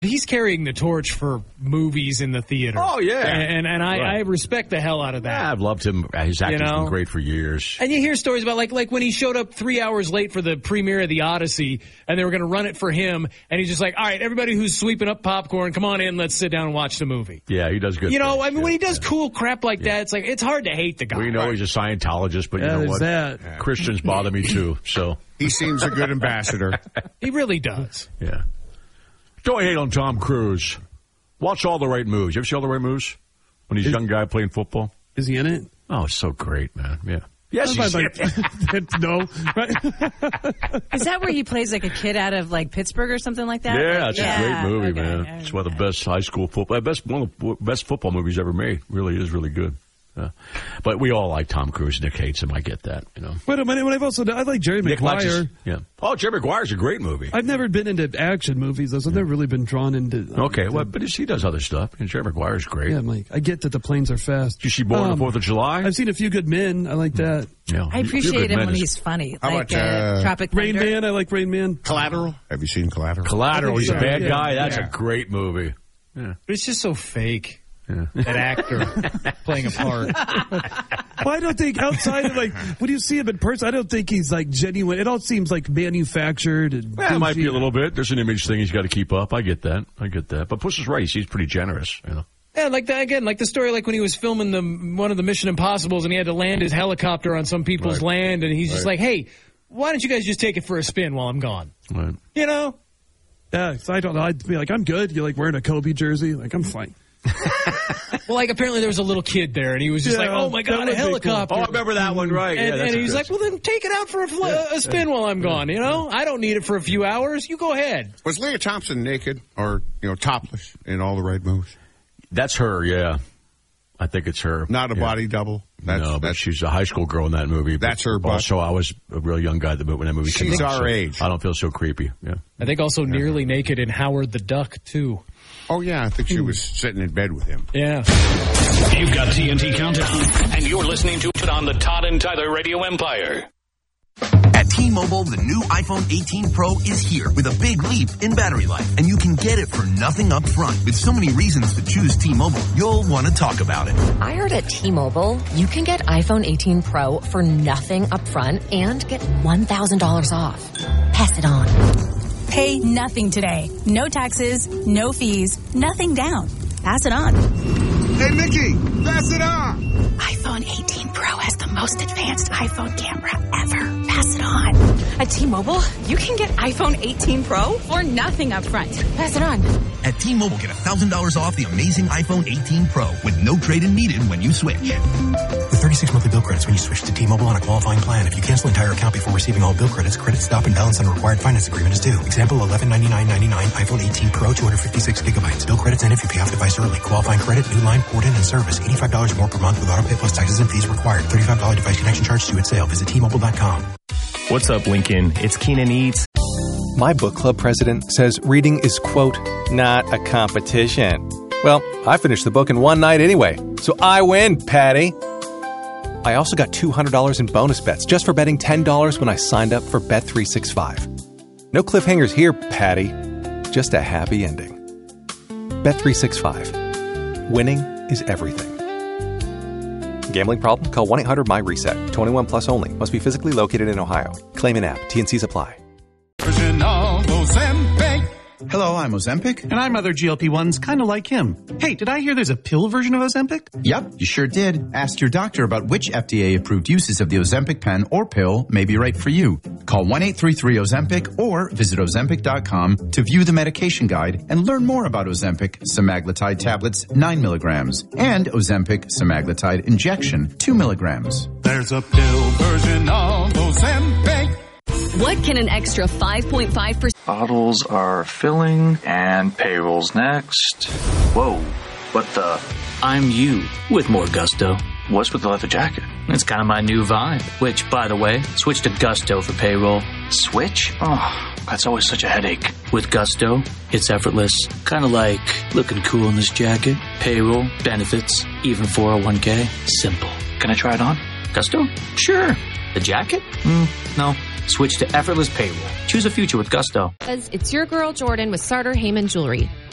he's carrying the torch for movies in the theater. Oh, yeah. And I respect the hell out of that. Yeah, I've loved him. His acting's been great for years. And you hear stories about, like when he showed up 3 hours late for the premiere of The Odyssey, and they were going to run it for him, and he's just like, all right, everybody who's sweeping up popcorn, come on in, let's sit down and watch the movie. Yeah, he does good things. I mean, when he does cool crap like that, it's like, it's hard to hate the guy. We know he's a Scientologist, but you know what? That. Christians bother me too, so. He seems a good ambassador. He really does. Yeah. Don't hate on Tom Cruise. Watch All the Right Moves. You ever see All the Right Moves? When he's a young guy playing football? Is he in it? Oh, it's so great, man. Yeah. Yes, he's in it. No. Is that where he plays like a kid out of like Pittsburgh or something like that? Yeah, it's a great movie, man. It's one of the best high school football, one of the best football movies ever made. Really is really good. But we all like Tom Cruise. Nick hates him. I get that, But I like Jerry Maguire. Yeah. Oh, Jerry Maguire's a great movie. I've never been into action movies, though, so I've never really been drawn into. Okay, but he does other stuff. And Jerry Maguire's great. Yeah, I'm like, I get that the planes are fast. Did you see Born on the 4th of July? I've seen A Few Good Men. I like that. Yeah, I appreciate him when he's funny. How like about Tropic Rain Thunder. Man? I like Rain Man. Collateral? Have you seen Collateral? Collateral. He's a bad guy. That's Yeah. a great movie. Yeah. But it's just so fake. Yeah. That actor playing a part. Well, I don't think outside of when you see him in person, I don't think he's genuine. It all seems like manufactured. And it might be a little bit. There's an image thing he's got to keep up. I get that. But Puss is right. He's pretty generous, Yeah, like that again, like the story, like when he was filming one of the Mission Impossibles, and he had to land his helicopter on some people's land, and he's just like, "Hey, why don't you guys just take it for a spin while I'm gone?" Right. Yeah, so I don't know. I'd be like, I'm good. You're wearing a Kobe jersey. I'm fine. Well, apparently there was a little kid there, and he was just like, "Oh my God, a helicopter!" Cool. Oh, I remember that one, right? And he's like, "Well, then take it out for a spin while I'm gone. I don't need it for a few hours. You go ahead." Was Leah Thompson naked or topless in All the Right Moves? That's her, yeah. I think it's her. Not a body double. But she's a high school girl in that movie. That's her butt. Also, I was a real young guy when that movie came out. She's our age. I don't feel so creepy. Yeah. I think also nearly naked in Howard the Duck too. Oh yeah, I think she was sitting in bed with him. Yeah. You've got TNT Countdown, and you're listening to it on the Todd and Tyler Radio Empire. At T-Mobile, the new iPhone 18 Pro is here with a big leap in battery life, and you can get it for nothing up front. With so many reasons to choose T-Mobile, you'll want to talk about it. I heard at T-Mobile, you can get iPhone 18 Pro for nothing up front and get $1,000 off. Pass it on. Pay nothing today. No taxes, no fees, nothing down. Pass it on. Hey, Nikki, pass it on. iPhone 18 Pro has the most advanced iPhone camera ever. Pass it on. At T-Mobile, you can get iPhone 18 Pro for nothing up front. Pass it on. At T-Mobile, get $1,000 off the amazing iPhone 18 Pro with no trade-in needed when you switch. With 36 monthly bill credits when you switch to T-Mobile on a qualifying plan. If you cancel entire account before receiving all bill credits, credit stop and balance on a required finance agreement is due. Example, $1199.99 iPhone 18 Pro, 256 gigabytes. Bill credits end if you pay off device early. Qualifying credit, new line, port in, and service. $85 or more per month with auto pay plus taxes and fees required. $35 device connection charge due at sale. Visit T-Mobile.com. What's up, Lincoln? It's Keenan Eats. My book club president says reading is, quote, not a competition. Well, I finished the book in one night anyway, so I win, Patty. I also got $200 in bonus bets just for betting $10 when I signed up for Bet365. No cliffhangers here, Patty. Just a happy ending. Bet365. Winning is everything. Gambling problem? Call 1-800-MY-RESET. 21 plus only. Must be physically located in Ohio. Claim in app. TNCs apply. Hello, I'm Ozempic. And I'm other GLP-1s kind of like him. Hey, did I hear there's a pill version of Ozempic? Yep, you sure did. Ask your doctor about which FDA-approved uses of the Ozempic pen or pill may be right for you. Call 1-833-OZEMPIC or visit Ozempic.com to view the medication guide and learn more about Ozempic semaglutide tablets 9 milligrams and Ozempic semaglutide injection 2 milligrams. There's a pill version of Ozempic. What can an extra 5.5%... Bottles are filling and payroll's next. Whoa, what the... I'm you with more gusto. What's with the leather jacket? It's kind of my new vibe. Which, by the way, switch to Gusto for payroll. Switch? Oh, that's always such a headache. With Gusto, it's effortless. Kind of like looking cool in this jacket. Payroll, benefits, even 401k. Simple. Can I try it on? Gusto? Sure. The jacket? No. Switch to effortless payroll. Choose a future with Gusto. It's your girl Jordan with Sartor Heyman Jewelry.